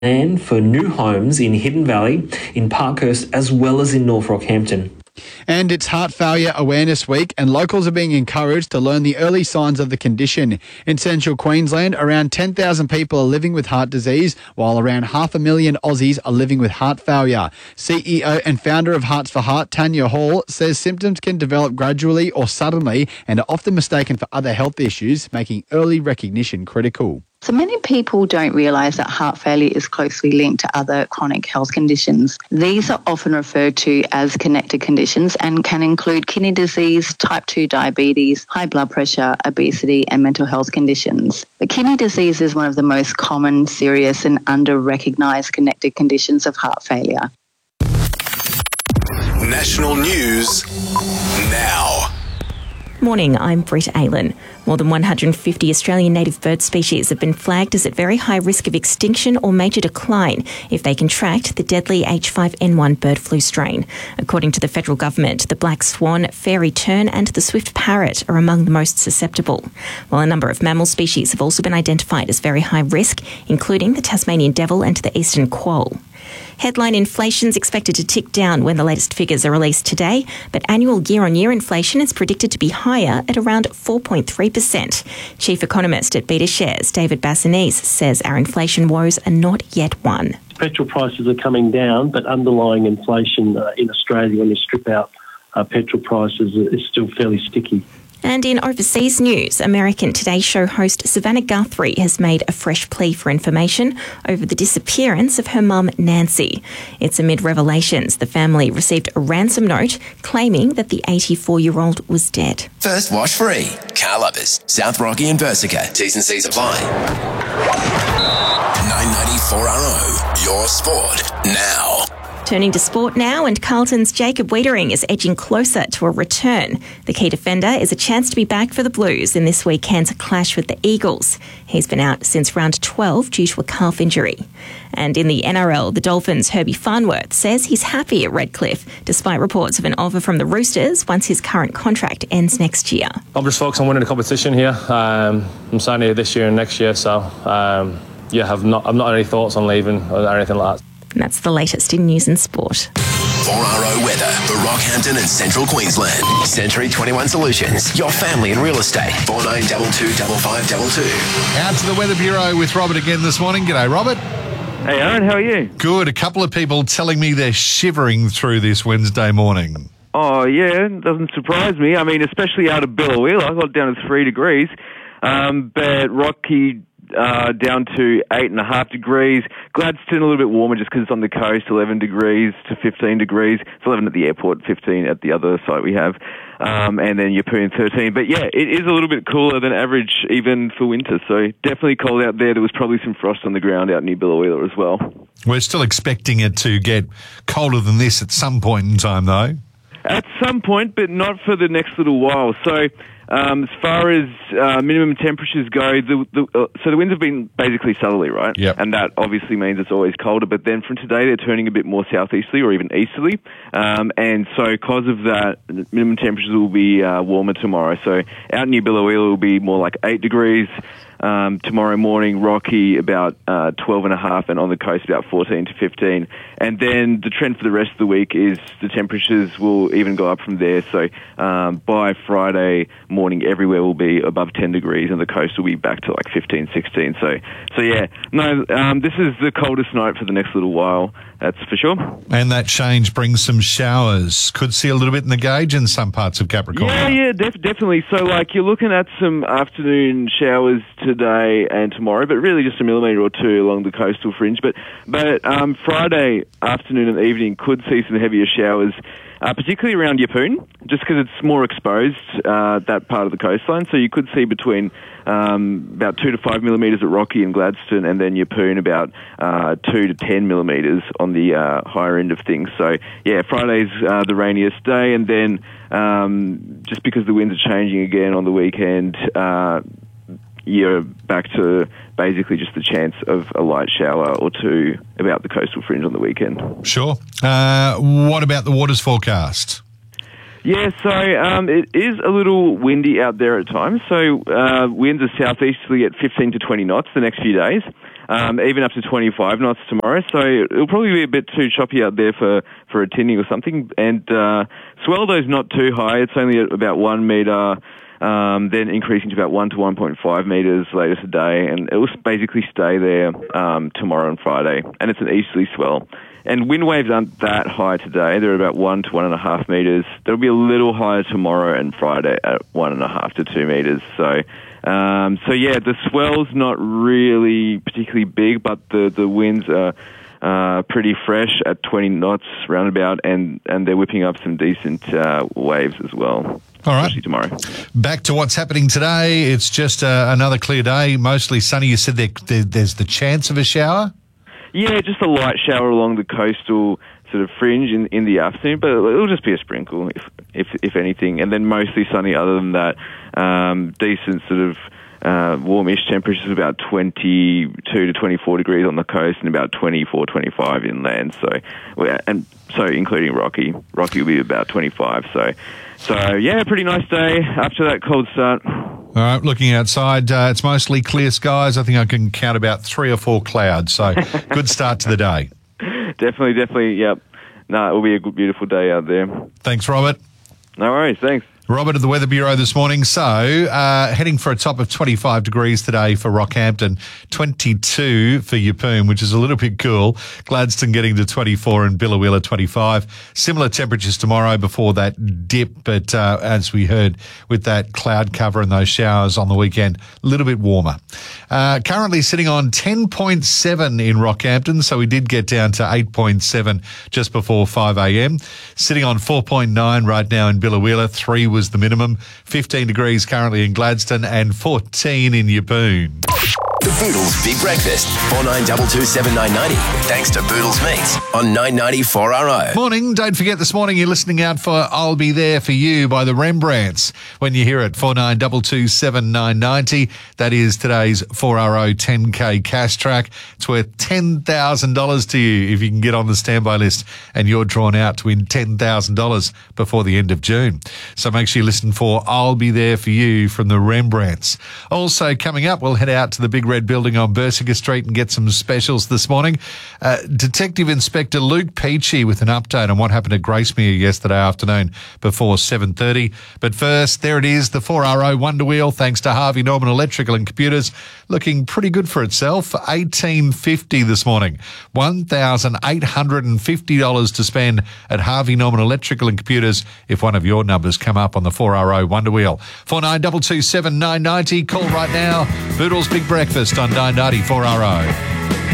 And for new homes in Hidden Valley, in Parkhurst, as well as in North Rockhampton. And it's Heart Failure Awareness Week, and locals are being encouraged to learn the early signs of the condition. In central Queensland, around 10,000 people are living with heart disease, while around 500,000 Aussies are living with heart failure. CEO and founder of Hearts for Heart, Tanya Hall, says symptoms can develop gradually or suddenly and are often mistaken for other health issues, making early recognition critical. So many people don't realise that heart failure is closely linked to other chronic health conditions. These are often referred to as connected conditions and can include kidney disease, type 2 diabetes, high blood pressure, obesity and mental health conditions. But kidney disease is one of the most common, serious and under-recognised connected conditions of heart failure. National news now. Morning, I'm Britt Aylan. More than 150 Australian native bird species have been flagged as at very high risk of extinction or major decline if they contract the deadly H5N1 bird flu strain. According to the federal government, the black swan, fairy tern and the swift parrot are among the most susceptible, while a number of mammal species have also been identified as very high risk, including the Tasmanian devil and the eastern quoll. Headline inflation is expected to tick down when the latest figures are released today, but annual year-on-year inflation is predicted to be higher at around 4.3%. Chief economist at Beta Shares, David Bassanese, says our inflation woes are not yet won. Petrol prices are coming down, but underlying inflation in Australia, when you strip out petrol prices, is still fairly sticky. And in overseas news, American Today Show host Savannah Guthrie has made a fresh plea for information over the disappearance of her mum, Nancy. It's amid revelations the family received a ransom note claiming that the 84-year-old was dead. First wash free. Carl Uppers, South Rocky and Versica. T's and C's apply. 994RO, your sport now. Turning to sport now, and Carlton's Jacob Wiedering is edging closer to a return. The key defender is a chance to be back for the Blues in this weekend's clash with the Eagles. He's been out since round 12 due to a calf injury. And in the NRL, the Dolphins' Herbie Farnworth says he's happy at Redcliffe, despite reports of an offer from the Roosters once his current contract ends next year. I'm just focused on winning the competition here. I'm signing here this year and next year, so I've not any thoughts on leaving or anything like that. And that's the latest in news and sport. 4RO weather for Rockhampton and Central Queensland. Century 21 Solutions, your family in real estate. 4922 5522. Out to the Weather Bureau with Robert again this morning. G'day, Robert. Hey, Aaron, how are you? Good. A couple of people telling me they're shivering through this Wednesday morning. Oh, yeah, doesn't surprise me. I mean, especially out of Billawheeler. I got down to 3 degrees. But Rocky down to 8.5 degrees. Gladstone a little bit warmer just because it's on the coast, 11 degrees to 15 degrees. It's 11 at the airport, 15 at the other site we have. And then Yeppoon 13. But yeah, it is a little bit cooler than average even for winter. So definitely cold out there. There was probably some frost on the ground out near Billawheeler as well. We're still expecting it to get colder than this at some point in time though. At some point, but not for the next little while. So as far as minimum temperatures go, so the winds have been basically southerly, right? Yep. And that obviously means it's always colder. But then from today, they're turning a bit more southeasterly or even easterly. And so because of that, minimum temperatures will be warmer tomorrow. So out near Billawheeler will be more like 8 degrees. Tomorrow morning, Rocky about 12.5, and on the coast about 14 to 15. And then the trend for the rest of the week is the temperatures will even go up from there. So by Friday morning, everywhere will be above 10 degrees, and the coast will be back to like 15, 16. So yeah, no, this is the coldest night for the next little while. That's for sure. And that change brings some showers. Could see a little bit in the gauge in some parts of Capricorn. Yeah, definitely. So, like, you're looking at some afternoon showers today and tomorrow, but really just a millimetre or two along the coastal fringe. But Friday afternoon and evening could see some heavier showers, particularly around Yeppoon, just because it's more exposed, that part of the coastline. So you could see between about 2 to 5 millimetres at Rocky and Gladstone, and then Yeppoon about 2 to 10 millimetres on the higher end of things. So, yeah, Friday's the rainiest day, and then just because the winds are changing again on the weekend, you're back to basically just the chance of a light shower or two about the coastal fringe on the weekend. Sure. What about the waters forecast? Yeah, so it is a little windy out there at times. So winds are southeasterly at 15 to 20 knots the next few days. even up to 25 knots tomorrow. So it'll probably be a bit too choppy out there for a tinning or something. And swell, though, is not too high. It's only at about 1 metre, then increasing to about 1 to 1.5 metres later today. And it will basically stay there tomorrow and Friday. And it's an easterly swell. And wind waves aren't that high today. They're about 1 to 1.5 metres. They'll be a little higher tomorrow and Friday at 1.5 to 2 metres. So yeah, the swell's not really particularly big, but the winds are pretty fresh at 20 knots roundabout, and they're whipping up some decent waves as well. All right. Especially tomorrow. Back to what's happening today. It's just another clear day, mostly sunny. You said there's the chance of a shower? Yeah, just a light shower along the coastal sort of fringe in the afternoon, but it'll just be a sprinkle if anything, and then mostly sunny. Other than that, decent sort of warmish temperatures, about 22 to 24 degrees on the coast and about 24, 25 inland. So including Rocky will be about 25. So yeah, pretty nice day after that cold start. All right, looking outside, it's mostly clear skies. I think I can count about 3 or 4 clouds. So good start to the day. Definitely, yep. No, it will be a good, beautiful day out there. Thanks, Robert. No worries, thanks. Robert at the Weather Bureau this morning. So, heading for a top of 25 degrees today for Rockhampton, 22 for Yeppoon, which is a little bit cool. Gladstone getting to 24 and Billawheeler 25. Similar temperatures tomorrow before that dip, but as we heard with that cloud cover and those showers on the weekend, a little bit warmer. Currently sitting on 10.7 in Rockhampton, so we did get down to 8.7 just before 5 a.m. Sitting on 4.9 right now in Billawheeler, 3 was the minimum, 15 degrees currently in Gladstone and 14 in Yeppoon. The Boodles Big Breakfast, 4922 7990. Thanks to Boodles Meats on 990 4RO. Morning. Don't forget this morning you're listening out for I'll Be There For You by the Rembrandts. When you hear it, 4922 7990. That is today's 4RO 10K cash track. It's worth $10,000 to you if you can get on the standby list and you're drawn out to win $10,000 before the end of June. So make sure you listen for I'll Be There For You from the Rembrandts. Also coming up, we'll head out to the Big Red Building on Bersinger Street and get some specials this morning. Detective Inspector Luke Peachy with an update on what happened at Gracemere yesterday afternoon before 7:30. But first, there it is, the 4RO Wonder Wheel, thanks to Harvey Norman Electrical and Computers, looking pretty good for itself. $1,850 this morning. $1,850 to spend at Harvey Norman Electrical and Computers if one of your numbers come up on the 4RO Wonder Wheel. 4922 7990. Call right now. Boodles Big Breakfast on 990 4RO.